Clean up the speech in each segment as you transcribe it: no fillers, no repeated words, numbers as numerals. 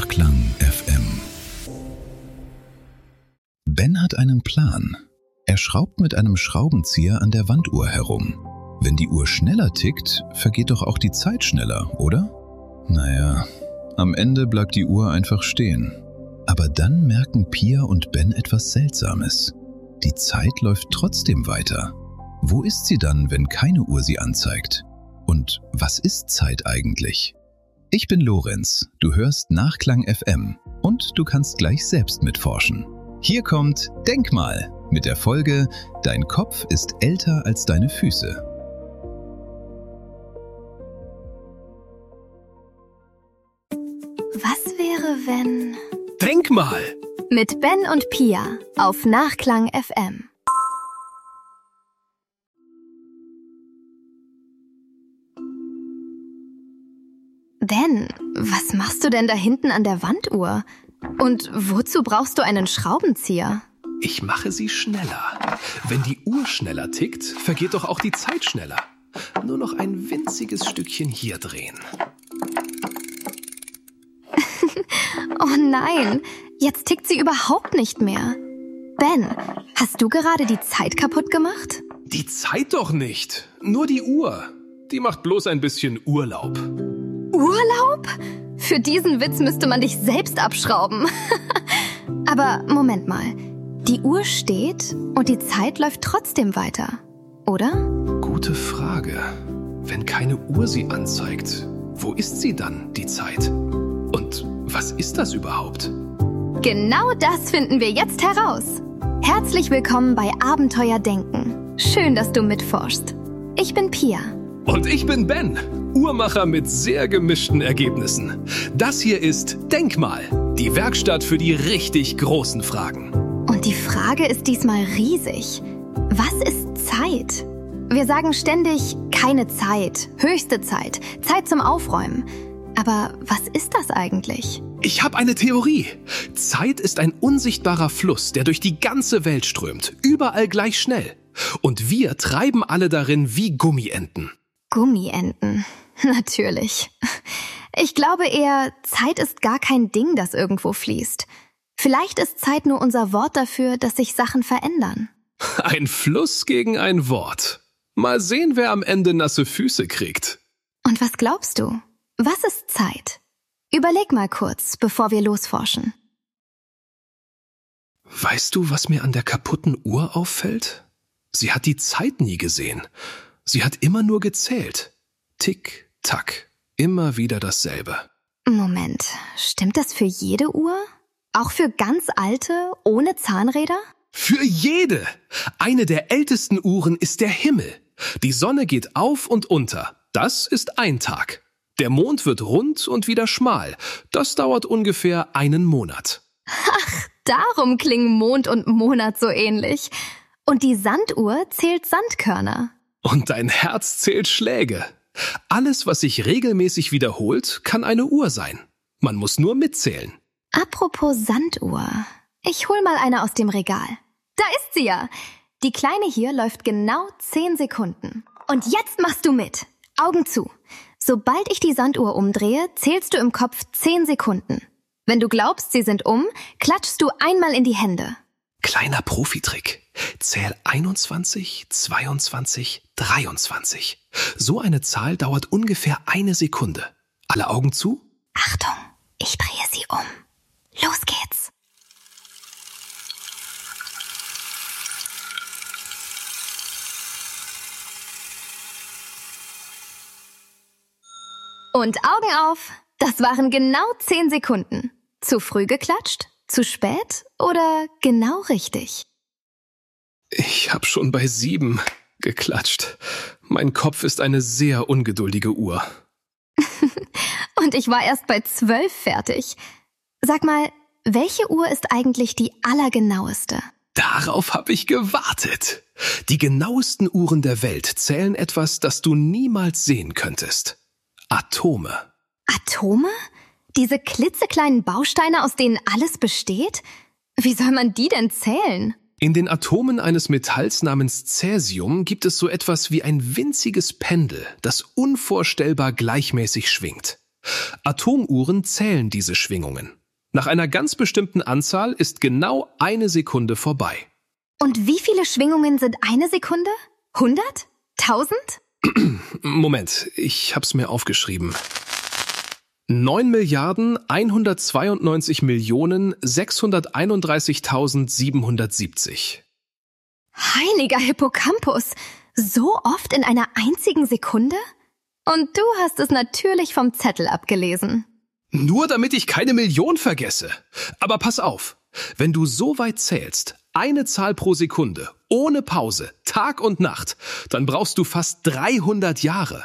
Nachklang FM. Ben hat einen Plan. Er schraubt mit einem Schraubenzieher an der Wanduhr herum. Wenn die Uhr schneller tickt, vergeht doch auch die Zeit schneller, oder? Naja, am Ende bleibt die Uhr einfach stehen. Aber dann merken Pia und Ben etwas Seltsames. Die Zeit läuft trotzdem weiter. Wo ist sie dann, wenn keine Uhr sie anzeigt? Und was ist Zeit eigentlich? Ich bin Lorenz, du hörst Nachklang FM und du kannst gleich selbst mitforschen. Hier kommt Denk mal mit der Folge Dein Kopf ist älter als deine Füße. Was wäre, wenn... Denk mal! Mit Ben und Pia auf Nachklang FM. Ben, was machst du denn da hinten an der Wanduhr? Und wozu brauchst du einen Schraubenzieher? Ich mache sie schneller. Wenn die Uhr schneller tickt, vergeht doch auch die Zeit schneller. Nur noch ein winziges Stückchen hier drehen. Oh nein, jetzt tickt sie überhaupt nicht mehr. Ben, hast du gerade die Zeit kaputt gemacht? Die Zeit doch nicht. Nur die Uhr. Die macht bloß ein bisschen Urlaub. Urlaub? Für diesen Witz müsste man dich selbst abschrauben. Aber Moment mal, die Uhr steht und die Zeit läuft trotzdem weiter, oder? Gute Frage. Wenn keine Uhr sie anzeigt, wo ist sie dann, die Zeit? Und was ist das überhaupt? Genau das finden wir jetzt heraus. Herzlich willkommen bei Abenteuer Denken. Schön, dass du mitforschst. Ich bin Pia. Und ich bin Ben, Uhrmacher mit sehr gemischten Ergebnissen. Das hier ist Denk mal, die Werkstatt für die richtig großen Fragen. Und die Frage ist diesmal riesig. Was ist Zeit? Wir sagen ständig, keine Zeit, höchste Zeit, Zeit zum Aufräumen. Aber was ist das eigentlich? Ich habe eine Theorie. Zeit ist ein unsichtbarer Fluss, der durch die ganze Welt strömt, überall gleich schnell. Und wir treiben alle darin wie Gummienten. Gummienten, natürlich. Ich glaube eher, Zeit ist gar kein Ding, das irgendwo fließt. Vielleicht ist Zeit nur unser Wort dafür, dass sich Sachen verändern. Ein Fluss gegen ein Wort. Mal sehen, wer am Ende nasse Füße kriegt. Und was glaubst du? Was ist Zeit? Überleg mal kurz, bevor wir losforschen. Weißt du, was mir an der kaputten Uhr auffällt? Sie hat die Zeit nie gesehen. Sie hat immer nur gezählt. Tick, tack. Immer wieder dasselbe. Moment, stimmt das für jede Uhr? Auch für ganz alte, ohne Zahnräder? Für jede! Eine der ältesten Uhren ist der Himmel. Die Sonne geht auf und unter. Das ist ein Tag. Der Mond wird rund und wieder schmal. Das dauert ungefähr einen Monat. Ach, darum klingen Mond und Monat so ähnlich. Und die Sanduhr zählt Sandkörner. Und dein Herz zählt Schläge. Alles, was sich regelmäßig wiederholt, kann eine Uhr sein. Man muss nur mitzählen. Apropos Sanduhr. Ich hol mal eine aus dem Regal. Da ist sie ja. Die kleine hier läuft genau 10 Sekunden. Und jetzt machst du mit. Augen zu. Sobald ich die Sanduhr umdrehe, zählst du im Kopf 10 Sekunden. Wenn du glaubst, sie sind klatschst du einmal in die Hände. Kleiner Profitrick. Zähl 21, 22, 23. So eine Zahl dauert ungefähr eine Sekunde. Alle Augen zu? Achtung, ich drehe sie um. Los geht's. Und Augen auf. Das waren genau 10 Sekunden. Zu früh geklatscht? Zu spät? Oder genau richtig? Ich habe schon bei 7 geklatscht. Mein Kopf ist eine sehr ungeduldige Uhr. Und ich war erst bei 12 fertig. Sag mal, welche Uhr ist eigentlich die allergenaueste? Darauf habe ich gewartet. Die genauesten Uhren der Welt zählen etwas, das du niemals sehen könntest. Atome. Atome? Diese klitzekleinen Bausteine, aus denen alles besteht? Wie soll man die denn zählen? In den Atomen eines Metalls namens Cäsium gibt es so etwas wie ein winziges Pendel, das unvorstellbar gleichmäßig schwingt. Atomuhren zählen diese Schwingungen. Nach einer ganz bestimmten Anzahl ist genau 1 Sekunde vorbei. Und wie viele Schwingungen sind eine Sekunde? 100? 1000? Moment, ich hab's mir aufgeschrieben. 9.092.631.770. Heiliger Hippocampus! So oft in einer einzigen Sekunde? Und du hast es natürlich vom Zettel abgelesen. Nur damit ich keine Million vergesse. Aber pass auf, wenn du so weit zählst, eine Zahl pro Sekunde, ohne Pause, Tag und Nacht, dann brauchst du fast 300 Jahre.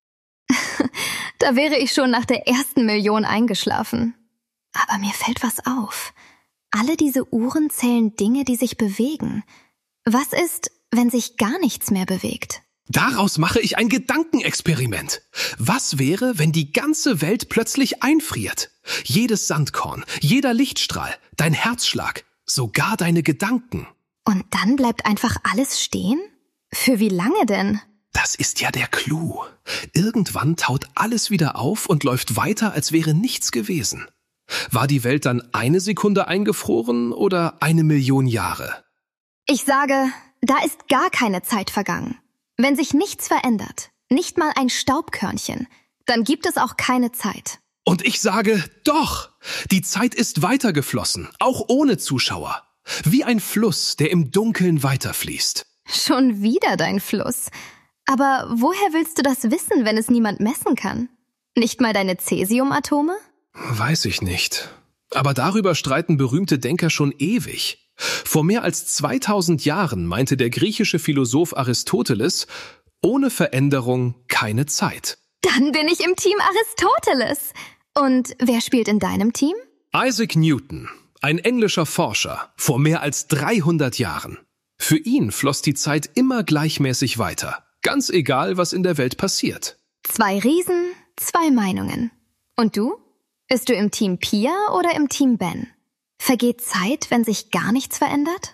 Da wäre ich schon nach der ersten Million eingeschlafen. Aber mir fällt was auf. Alle diese Uhren zählen Dinge, die sich bewegen. Was ist, wenn sich gar nichts mehr bewegt? Daraus mache ich ein Gedankenexperiment. Was wäre, wenn die ganze Welt plötzlich einfriert? Jedes Sandkorn, jeder Lichtstrahl, dein Herzschlag, sogar deine Gedanken. Und dann bleibt einfach alles stehen? Für wie lange denn? Das ist ja der Clou. Irgendwann taut alles wieder auf und läuft weiter, als wäre nichts gewesen. War die Welt dann 1 Sekunde eingefroren oder 1 Million Jahre? Ich sage, da ist gar keine Zeit vergangen. Wenn sich nichts verändert, nicht mal ein Staubkörnchen, dann gibt es auch keine Zeit. Und ich sage, doch, die Zeit ist weitergeflossen, auch ohne Zuschauer. Wie ein Fluss, der im Dunkeln weiterfließt. Schon wieder dein Fluss. Aber woher willst du das wissen, wenn es niemand messen kann? Nicht mal deine Cäsiumatome? Weiß ich nicht. Aber darüber streiten berühmte Denker schon ewig. Vor mehr als 2000 Jahren meinte der griechische Philosoph Aristoteles, ohne Veränderung keine Zeit. Dann bin ich im Team Aristoteles. Und wer spielt in deinem Team? Isaac Newton, ein englischer Forscher, vor mehr als 300 Jahren. Für ihn floss die Zeit immer gleichmäßig weiter. Ganz egal, was in der Welt passiert. 2 Riesen, 2 Meinungen. Und du? Bist du im Team Pia oder im Team Ben? Vergeht Zeit, wenn sich gar nichts verändert?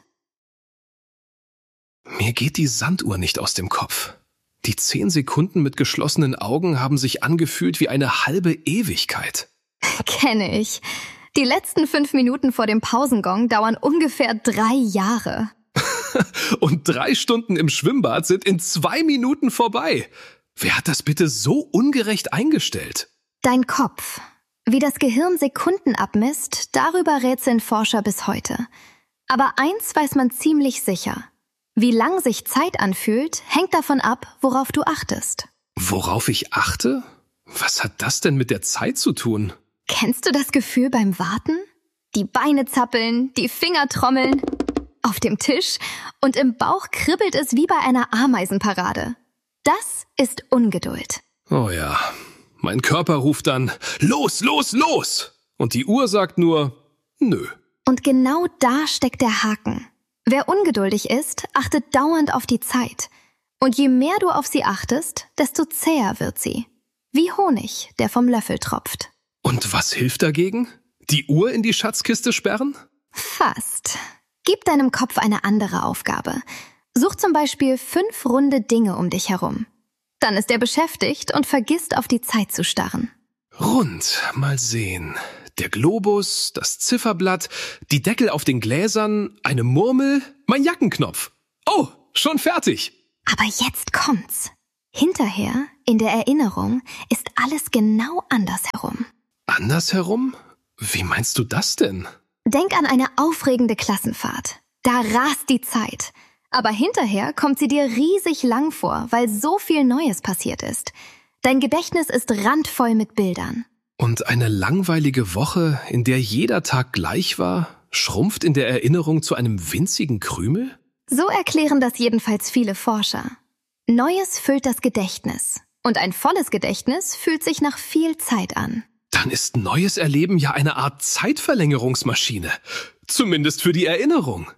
Mir geht die Sanduhr nicht aus dem Kopf. Die 10 Sekunden mit geschlossenen Augen haben sich angefühlt wie eine halbe Ewigkeit. Kenne ich. Die letzten 5 Minuten vor dem Pausengong dauern ungefähr 3 Jahre. Und 3 Stunden im Schwimmbad sind in 2 Minuten vorbei. Wer hat das bitte so ungerecht eingestellt? Dein Kopf. Wie das Gehirn Sekunden abmisst, darüber rätseln Forscher bis heute. Aber eins weiß man ziemlich sicher. Wie lang sich Zeit anfühlt, hängt davon ab, worauf du achtest. Worauf ich achte? Was hat das denn mit der Zeit zu tun? Kennst du das Gefühl beim Warten? Die Beine zappeln, die Finger trommeln. Auf dem Tisch und im Bauch kribbelt es wie bei einer Ameisenparade. Das ist Ungeduld. Oh ja, mein Körper ruft dann, los, los, los! Und die Uhr sagt nur, nö. Und genau da steckt der Haken. Wer ungeduldig ist, achtet dauernd auf die Zeit. Und je mehr du auf sie achtest, desto zäher wird sie. Wie Honig, der vom Löffel tropft. Und was hilft dagegen? Die Uhr in die Schatzkiste sperren? Fast. Gib deinem Kopf eine andere Aufgabe. Such zum Beispiel 5 runde Dinge um dich herum. Dann ist er beschäftigt und vergisst, auf die Zeit zu starren. Rund, mal sehen. Der Globus, das Zifferblatt, die Deckel auf den Gläsern, eine Murmel, mein Jackenknopf. Oh, schon fertig. Aber jetzt kommt's. Hinterher, in der Erinnerung, ist alles genau andersherum. Andersherum? Wie meinst du das denn? Denk an eine aufregende Klassenfahrt. Da rast die Zeit. Aber hinterher kommt sie dir riesig lang vor, weil so viel Neues passiert ist. Dein Gedächtnis ist randvoll mit Bildern. Und eine langweilige Woche, in der jeder Tag gleich war, schrumpft in der Erinnerung zu einem winzigen Krümel? So erklären das jedenfalls viele Forscher. Neues füllt das Gedächtnis. Und ein volles Gedächtnis fühlt sich nach viel Zeit an. Dann ist neues Erleben ja eine Art Zeitverlängerungsmaschine. Zumindest für die Erinnerung.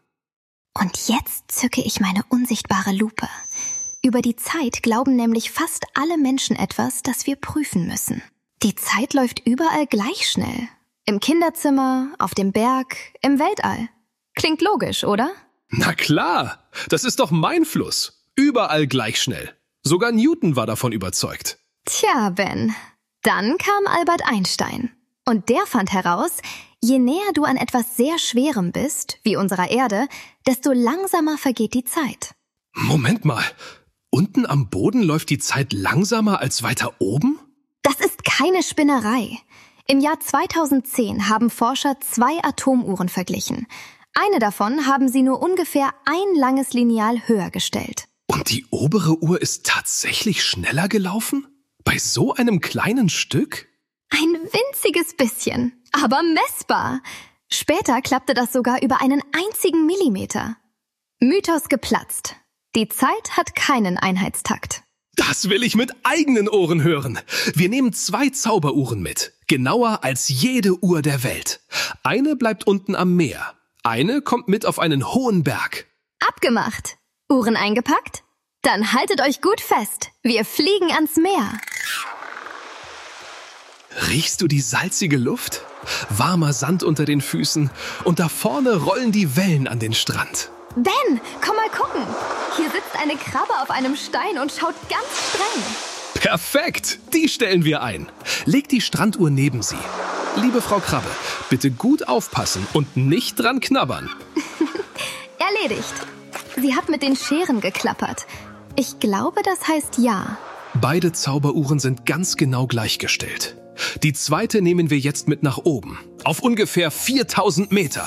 Und jetzt zücke ich meine unsichtbare Lupe. Über die Zeit glauben nämlich fast alle Menschen etwas, das wir prüfen müssen. Die Zeit läuft überall gleich schnell. Im Kinderzimmer, auf dem Berg, im Weltall. Klingt logisch, oder? Na klar, das ist doch mein Fluss. Überall gleich schnell. Sogar Newton war davon überzeugt. Tja, Ben. Dann kam Albert Einstein. Und der fand heraus, je näher du an etwas sehr Schwerem bist, wie unserer Erde, desto langsamer vergeht die Zeit. Moment mal, unten am Boden läuft die Zeit langsamer als weiter oben? Das ist keine Spinnerei. Im Jahr 2010 haben Forscher 2 Atomuhren verglichen. Eine davon haben sie nur ungefähr ein langes Lineal höher gestellt. Und die obere Uhr ist tatsächlich schneller gelaufen? Bei so einem kleinen Stück? Ein winziges bisschen, aber messbar. Später klappte das sogar über einen einzigen Millimeter. Mythos geplatzt. Die Zeit hat keinen Einheitstakt. Das will ich mit eigenen Ohren hören. Wir nehmen 2 Zauberuhren mit, genauer als jede Uhr der Welt. Eine bleibt unten am Meer, eine kommt mit auf einen hohen Berg. Abgemacht. Uhren eingepackt? Dann haltet euch gut fest. Wir fliegen ans Meer. Riechst du die salzige Luft? Warmer Sand unter den Füßen und da vorne rollen die Wellen an den Strand. Ben, komm mal gucken. Hier sitzt eine Krabbe auf einem Stein und schaut ganz streng. Perfekt, die stellen wir ein. Leg die Stranduhr neben sie. Liebe Frau Krabbe, bitte gut aufpassen und nicht dran knabbern. Erledigt. Sie hat mit den Scheren geklappert. Ich glaube, das heißt ja. Beide Zauberuhren sind ganz genau gleichgestellt. Die zweite nehmen wir jetzt mit nach oben, auf ungefähr 4000 Meter.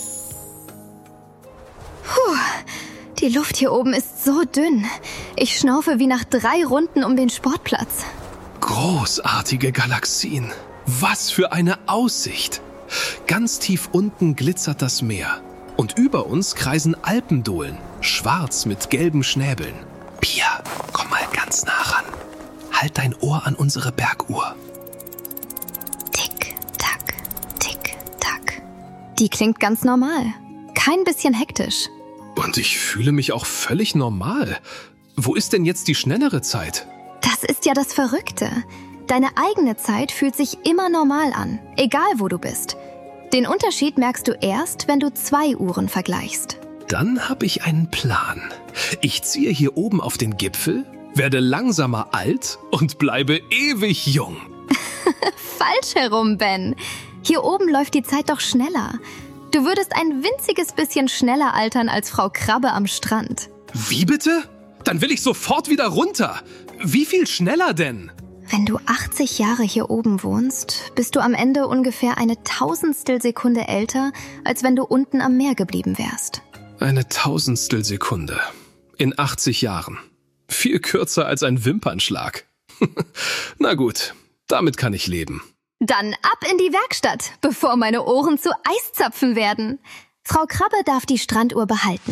Die Luft hier oben ist so dünn. Ich schnaufe wie nach 3 Runden um den Sportplatz. Großartige Galaxien. Was für eine Aussicht. Ganz tief unten glitzert das Meer. Und über uns kreisen Alpendohlen, schwarz mit gelben Schnäbeln. Pia, komm mal ganz nah ran. Halt dein Ohr an unsere Berguhr. Tick, tack, tick, tack. Die klingt ganz normal. Kein bisschen hektisch. Und ich fühle mich auch völlig normal. Wo ist denn jetzt die schnellere Zeit? Das ist ja das Verrückte. Deine eigene Zeit fühlt sich immer normal an, egal wo du bist. Den Unterschied merkst du erst, wenn du 2 Uhren vergleichst. Dann habe ich einen Plan. Ich ziehe hier oben auf den Gipfel, werde langsamer alt und bleibe ewig jung. Falsch herum, Ben. Hier oben läuft die Zeit doch schneller. Du würdest ein winziges bisschen schneller altern als Frau Krabbe am Strand. Wie bitte? Dann will ich sofort wieder runter. Wie viel schneller denn? Wenn du 80 Jahre hier oben wohnst, bist du am Ende ungefähr eine Tausendstel Sekunde älter, als wenn du unten am Meer geblieben wärst. Eine Tausendstel Sekunde. In 80 Jahren. Viel kürzer als ein Wimpernschlag. Na gut, damit kann ich leben. Dann ab in die Werkstatt, bevor meine Ohren zu Eiszapfen werden. Frau Krabbe darf die Stranduhr behalten.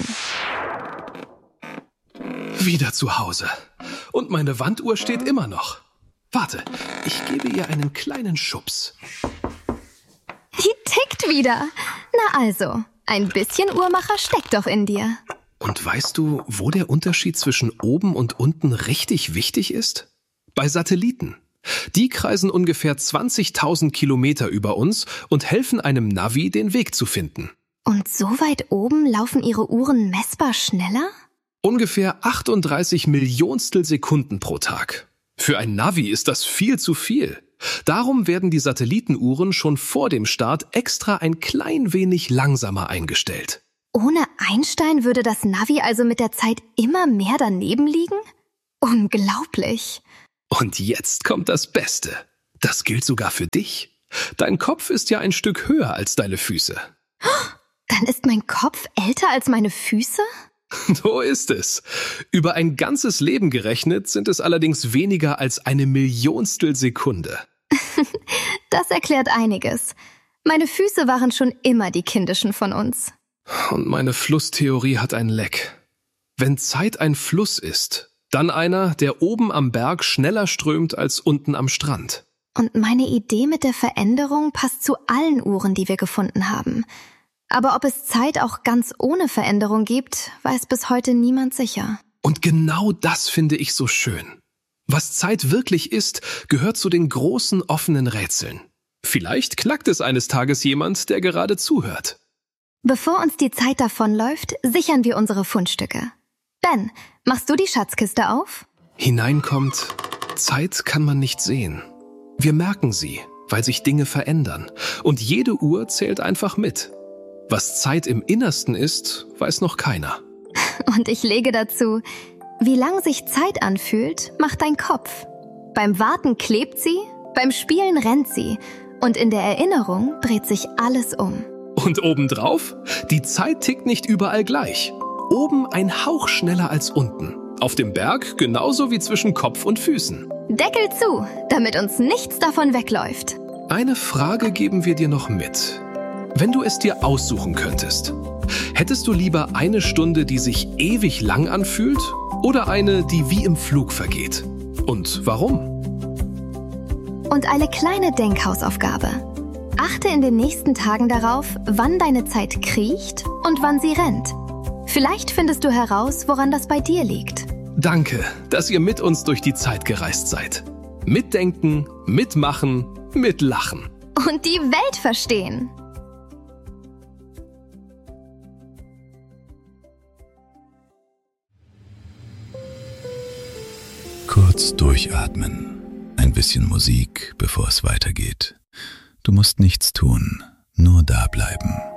Wieder zu Hause. Und meine Wanduhr steht immer noch. Warte, ich gebe ihr einen kleinen Schubs. Die tickt wieder. Na also, ein bisschen Uhrmacher steckt doch in dir. Und weißt du, wo der Unterschied zwischen oben und unten richtig wichtig ist? Bei Satelliten. Die kreisen ungefähr 20.000 Kilometer über uns und helfen einem Navi, den Weg zu finden. Und so weit oben laufen ihre Uhren messbar schneller? Ungefähr 38 Millionstel Sekunden pro Tag. Für ein Navi ist das viel zu viel. Darum werden die Satellitenuhren schon vor dem Start extra ein klein wenig langsamer eingestellt. Ohne Einstein würde das Navi also mit der Zeit immer mehr daneben liegen? Unglaublich. Und jetzt kommt das Beste. Das gilt sogar für dich. Dein Kopf ist ja ein Stück höher als deine Füße. Dann ist mein Kopf älter als meine Füße? So ist es. Über ein ganzes Leben gerechnet sind es allerdings weniger als eine Millionstel Sekunde. Das erklärt einiges. Meine Füße waren schon immer die kindischen von uns. Und meine Flusstheorie hat ein Leck. Wenn Zeit ein Fluss ist, dann einer, der oben am Berg schneller strömt als unten am Strand. Und meine Idee mit der Veränderung passt zu allen Uhren, die wir gefunden haben. Aber ob es Zeit auch ganz ohne Veränderung gibt, weiß bis heute niemand sicher. Und genau das finde ich so schön. Was Zeit wirklich ist, gehört zu den großen offenen Rätseln. Vielleicht knackt es eines Tages jemand, der gerade zuhört. Bevor uns die Zeit davonläuft, sichern wir unsere Fundstücke. Ben, machst du die Schatzkiste auf? Hineinkommt, Zeit kann man nicht sehen. Wir merken sie, weil sich Dinge verändern. Und jede Uhr zählt einfach mit. Was Zeit im Innersten ist, weiß noch keiner. Und ich lege dazu, wie lang sich Zeit anfühlt, macht dein Kopf. Beim Warten klebt sie, beim Spielen rennt sie und in der Erinnerung dreht sich alles um. Und obendrauf, die Zeit tickt nicht überall gleich. Oben ein Hauch schneller als unten. Auf dem Berg genauso wie zwischen Kopf und Füßen. Deckel zu, damit uns nichts davon wegläuft. Eine Frage geben wir dir noch mit. Wenn du es dir aussuchen könntest, hättest du lieber eine Stunde, die sich ewig lang anfühlt, oder eine, die wie im Flug vergeht? Und warum? Und eine kleine Denkhausaufgabe. Achte in den nächsten Tagen darauf, wann deine Zeit kriecht und wann sie rennt. Vielleicht findest du heraus, woran das bei dir liegt. Danke, dass ihr mit uns durch die Zeit gereist seid. Mitdenken, mitmachen, mitlachen. Und die Welt verstehen. Kurz durchatmen. Ein bisschen Musik, bevor es weitergeht. Du musst nichts tun, nur da bleiben.